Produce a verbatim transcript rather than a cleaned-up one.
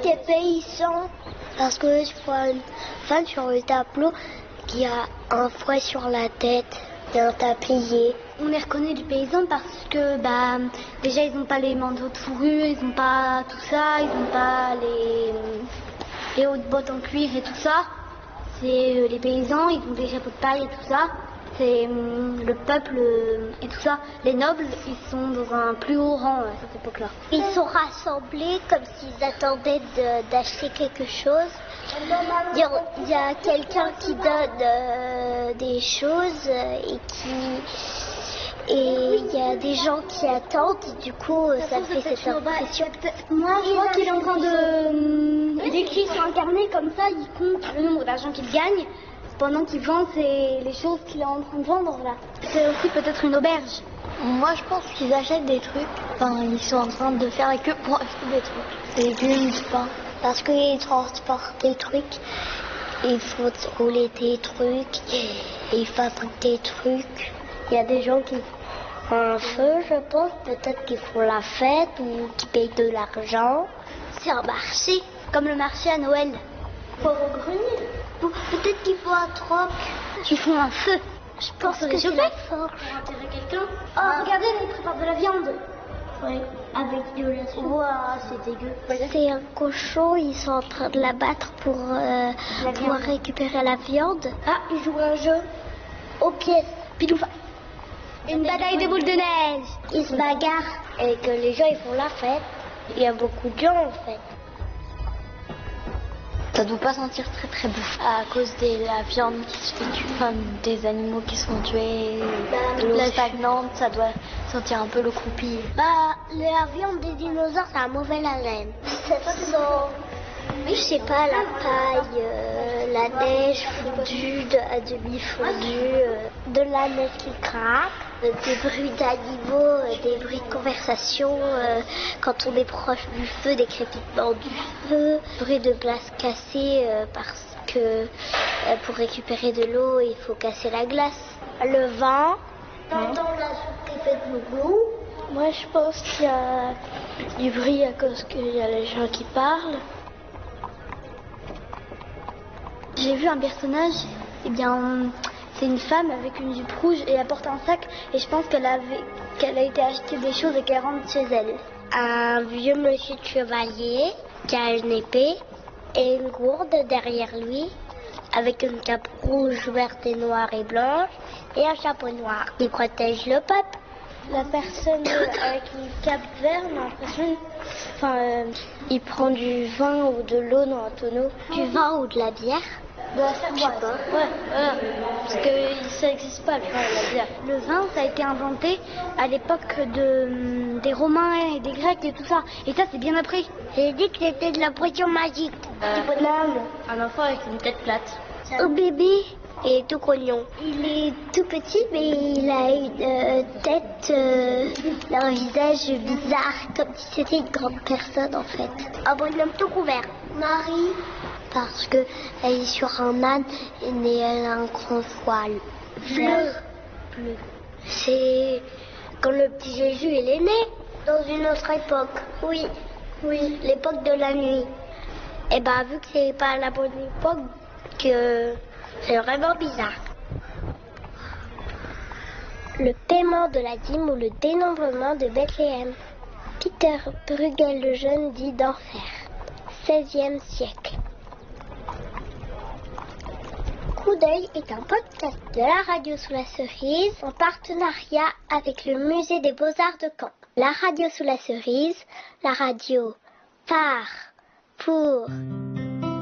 des paysans. Parce que je vois une femme sur le tableau qui a un fouet sur la tête et un tablier. On les reconnaît du paysan parce que bah, déjà ils n'ont pas les manteaux de fourrure, ils n'ont pas tout ça, ils n'ont pas les, les hautes bottes en cuir et tout ça. C'est euh, les paysans, ils ont des chapeaux de paille et tout ça. C'est euh, le peuple euh, et tout ça. Les nobles, ils sont dans un plus haut rang à cette époque-là. Ils sont rassemblés comme s'ils attendaient de, d'acheter quelque chose. Il y a, il y a quelqu'un qui donne euh, des choses euh, et qui... Et il y a des gens qui attendent, du coup ça fait cette impression. Moi je vois qu'il est en train de d'écrire sur un carnet comme ça, il compte le nombre d'argent qu'il gagne pendant qu'il vend ses, les choses qu'il est en train de vendre là. C'est aussi peut-être une auberge. Moi je pense qu'ils achètent des trucs, enfin ils sont en train de faire la queue pour acheter des trucs. Des légumes, du pain. Parce qu'ils transportent des trucs, il faut rouler des trucs, et ils fabriquent des trucs. Il y a des gens qui font un feu, je pense, peut-être qu'ils font la fête ou qui payent de l'argent. C'est un marché, comme le marché à Noël. Pour au grenier. Peut-être qu'ils font un troc. Ils font un feu. Je pense que c'est la forge. Pour enterrer quelqu'un. Oh, regardez, ils préparent de la viande. Oui, avec de la soupe. Ouah, c'est dégueu. C'est un cochon, ils sont en train de l'abattre pour euh, pouvoir récupérer la viande. Ah, ils jouent un jeu aux pièces. Piloufa. Une bataille de boules de neige. Ils se bagarrent et que les gens ils font la fête. Il y a beaucoup de gens en fait. Ça doit pas sentir très très bon à cause de la viande qui se fait tuer, enfin, des animaux qui sont tués, bah, de l'eau stagnante, ça doit sentir un peu le croupi. Bah, la viande des dinosaures, ça a mauvais haleine. Ça sent, je sais pas, la paille, euh, la neige fondue, de, à demi fondue, euh, de la neige qui craque, euh, des bruits d'animaux, euh, des bruits de conversation, euh, quand on est proche du feu, des crépitements du feu, bruit de glace cassée euh, parce que euh, pour récupérer de l'eau, il faut casser la glace. Le vent, t'entends la soupe qui fait glou-glou. Moi, je pense qu'il y a du bruit à cause qu'il y a les gens qui parlent. J'ai vu un personnage, eh bien, c'est une femme avec une jupe rouge et elle porte un sac et je pense qu'elle avait, qu'elle a été acheter des choses et qu'elle rentre chez elle. Un vieux monsieur de chevalier qui a une épée et une gourde derrière lui avec une cape rouge, verte et noire et blanche et un chapeau noir. Il protège le peuple. La personne avec une cape verte, j'ai l'impression, enfin, euh, il prend du vin ou de l'eau dans un tonneau. Du vin ou de la bière. De la cervoise. Ouais, voilà. Parce que ça n'existe pas, le vin et la bière. Le vin, ça a été inventé à l'époque de, des Romains et des Grecs et tout ça. Et ça, c'est bien après. J'ai dit que c'était de la potion magique. Euh, un enfant avec une tête plate. Au bébé, il est tout grognon. Il est tout petit, mais il a une euh, tête, euh, un visage bizarre, comme si c'était une grande personne en fait. Un bonhomme tout couvert. Marie, parce que elle est sur un âne et elle a un grand voile. Bleu. Bleu. C'est quand le petit Jésus il est né, dans une autre époque. Oui, oui, l'époque de la nuit. Et ben vu que c'est pas la bonne époque, que c'est vraiment bizarre. Le paiement de la dîme ou le dénombrement de Bethléem. Peter Bruegel le Jeune dit d'enfer. seizième siècle. Coup d'œil est un podcast de la radio sous la cerise en partenariat avec le musée des Beaux-Arts de Caen. La radio sous la cerise, la radio par, pour...